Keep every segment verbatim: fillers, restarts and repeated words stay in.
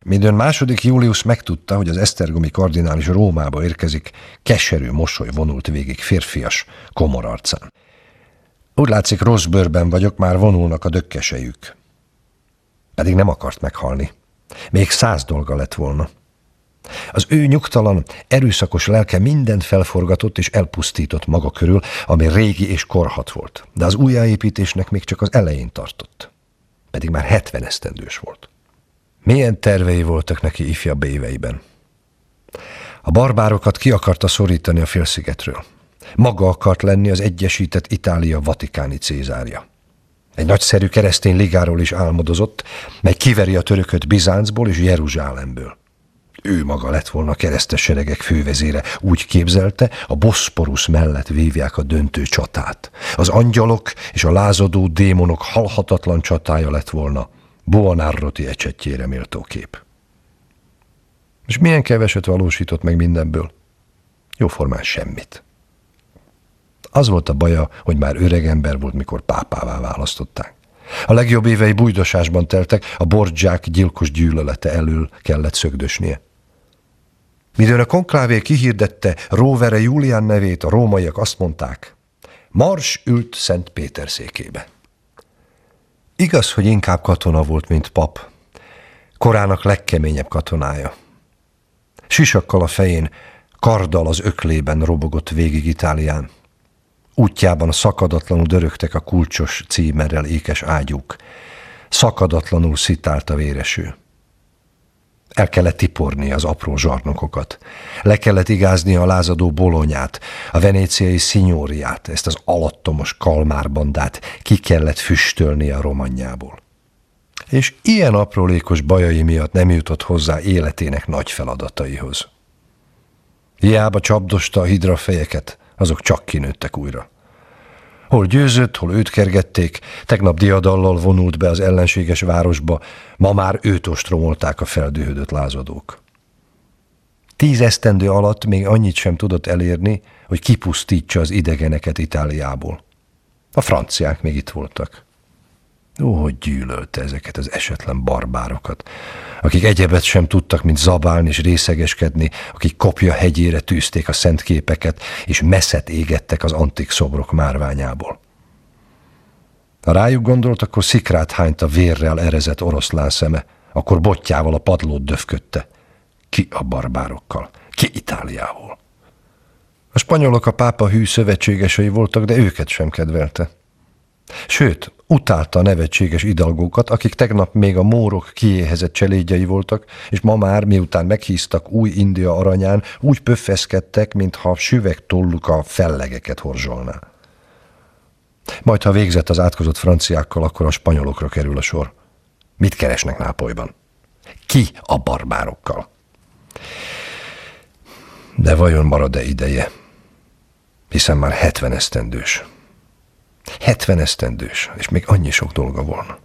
Midőn második Július megtudta, hogy az esztergomi kardinális Rómába érkezik, keserű mosoly vonult végig férfias, komor arcán. Úgy látszik, rossz bőrben vagyok, már vonulnak a dökkesejük. Pedig nem akart meghalni. Még száz dolga lett volna. Az ő nyugtalan, erőszakos lelke mindent felforgatott és elpusztított maga körül, ami régi és korhat volt. De az újjáépítésnek még csak az elején tartott. Pedig már hetven esztendős volt. Milyen tervei voltak neki ifjabb éveiben. A barbárokat ki akarta szorítani a félszigetről. Maga akart lenni az egyesített Itália vatikáni cézárja. Egy nagyszerű keresztény ligáról is álmodozott, mely kiveri a törököt Bizáncból és Jeruzsálemből. Ő maga lett volna a keresztes seregek fővezére, úgy képzelte, a Boszporusz mellett vívják a döntő csatát. Az angyalok és a lázadó démonok halhatatlan csatája lett volna, Buonarroti ecsetjére méltó kép. És milyen keveset valósított meg mindenből? Jóformán semmit. Az volt a baja, hogy már öreg ember volt, mikor pápává választották. A legjobb évei bújdosásban teltek, a Borgiák gyilkos gyűlölete elől kellett szögdösnie. Midőn a konklávé kihirdette Rovere Julián nevét, a rómaiak azt mondták, Mars ült Szent Péter székébe. Igaz, hogy inkább katona volt, mint pap. Korának legkeményebb katonája. Sisakkal a fején, karddal az öklében robogott végig Itálián. Útjában szakadatlanul dörögtek a kulcsos címerrel ékes ágyúk. Szakadatlanul szitált a véreső. El kellett tiporni az apró zsarnokokat. Le kellett igázni a lázadó Bolonyát, a venéciai szignóriát, ezt az alattomos kalmárbandát ki kellett füstölni a romanjából. És ilyen aprólékos bajai miatt nem jutott hozzá életének nagy feladataihoz. Hiába csapdosta a hidrafejeket, azok csak kinőttek újra. Hol győzött, hol őt kergették, tegnap diadallal vonult be az ellenséges városba, ma már őt ostromolták a feldühödött lázadók. Tíz esztendő alatt még annyit sem tudott elérni, hogy kipusztítsa az idegeneket Itáliából. A franciák még itt voltak. Ó, hogy gyűlölte ezeket az esetlen barbárokat, akik egyebet sem tudtak, mint zabálni és részegeskedni, akik kopja hegyére tűzték a szent képeket, és messzet égettek az antik szobrok márványából. Ha rájuk gondolt, akkor szikrát hányt a vérrel erezett oroszlán szeme, akkor botjával a padlót döfködte. Ki a barbárokkal? Ki Itáliából? A spanyolok a pápa hű szövetségesei voltak, de őket sem kedvelte. Sőt, utálta a nevetséges idalgókat, akik tegnap még a mórok kiéhezett cselédjei voltak, és ma már, miután meghíztak új India aranyán, úgy pöffeszkedtek, mintha süveg tolluk a fellegeket horzsolná. Majd, ha végzett az átkozott franciákkal, akkor a spanyolokra kerül a sor. Mit keresnek Nápolyban? Ki a barbárokkal? De vajon marad-e ideje? Hiszen már hetven esztendős. Hetven esztendős, és még annyi sok dolga volna.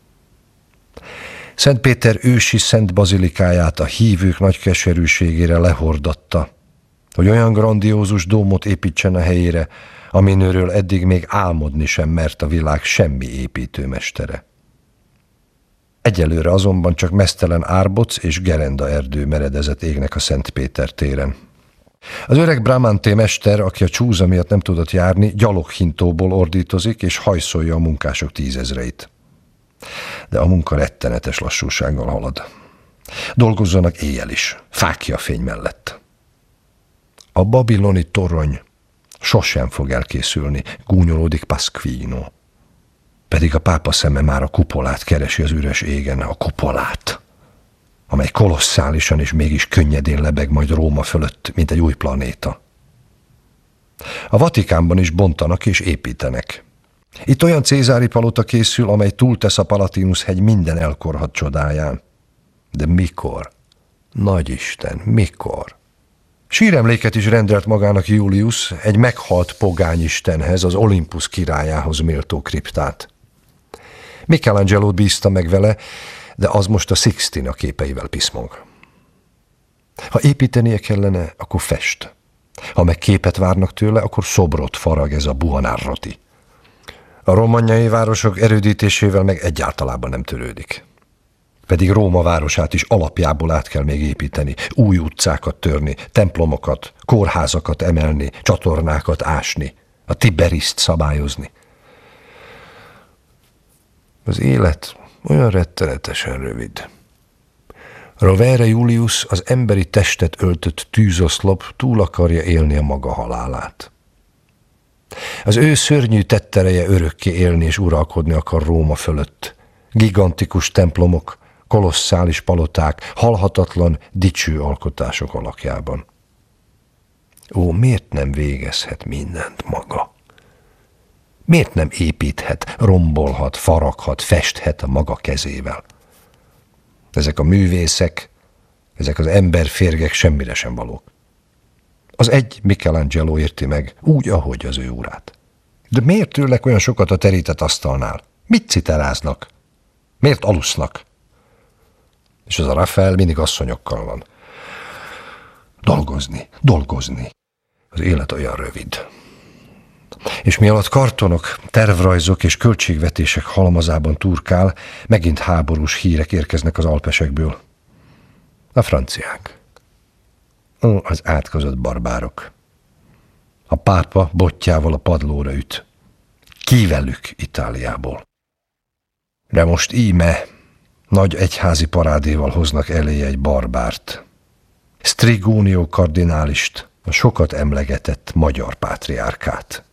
Szent Péter ősi Szent Bazilikáját a hívők nagy keserűségére lehordatta, hogy olyan grandiózus dómot építsen a helyére, aminőről eddig még álmodni sem mert a világ semmi építőmestere. Egyelőre azonban csak meztelen árboc és gerenda erdő meredezett égnek a Szent Péter téren. Az öreg Bramante mester, aki a csúza miatt nem tudott járni, gyaloghintóból ordítozik és hajszolja a munkások tízezreit. De a munka rettenetes lassúsággal halad. Dolgozzanak éjjel is, fákja fény mellett. A babiloni torony sosem fog elkészülni, gúnyolódik Pasquino. Pedig a pápa szeme már a kupolát keresi az üres égen, a kupolát, amely kolosszálisan és mégis könnyedén lebeg majd Róma fölött, mint egy új planéta. A Vatikánban is bontanak és építenek. Itt olyan cézári palota készül, amely túltesz a Palatinus-hegy minden elkorhadt csodáján. De mikor? Nagyisten, mikor? Síremléket is rendelt magának Julius egy meghalt pogányistenhez, az Olympus királyához méltó kriptát. Michelangelo-t bízta meg vele, de az most a Sixtina képeivel piszmog. Ha építenie kellene, akkor fest. Ha meg képet várnak tőle, akkor szobrot farag ez a Buonarroti. A romanjai városok erődítésével meg egyáltalában nem törődik. Pedig Róma városát is alapjából át kell még építeni, új utcákat törni, templomokat, kórházakat emelni, csatornákat ásni, a Tiberiszt szabályozni. Az élet olyan rettenetesen rövid. Rovere Julius, az emberi testet öltött tűzoszlop túl akarja élni a maga halálát. Az ő szörnyű tettereje örökké élni és uralkodni akar Róma fölött. Gigantikus templomok, kolosszális paloták, halhatatlan, dicső alkotások alakjában. Ó, miért nem végezhet mindent maga? Miért nem építhet, rombolhat, faraghat, festhet a maga kezével? Ezek a művészek, ezek az emberférgek semmire sem valók. Az egy Michelangelo érti meg, úgy, ahogy az ő urát. De miért tőlek olyan sokat a terített asztalnál? Mit citeráznak? Miért alusznak? És az a Raphael mindig asszonyokkal van. Dolgozni, dolgozni. Az élet olyan rövid. És mi alatt kartonok, tervrajzok és költségvetések halmazában turkál, megint háborús hírek érkeznek az alpesekből. A franciák. Ó, az átkozott barbárok. A pápa botjával a padlóra üt. Kivelük Itáliából. De most íme nagy egyházi parádéval hoznak elé egy barbárt. Strigónió kardinálist, a sokat emlegetett magyar pátriárkát.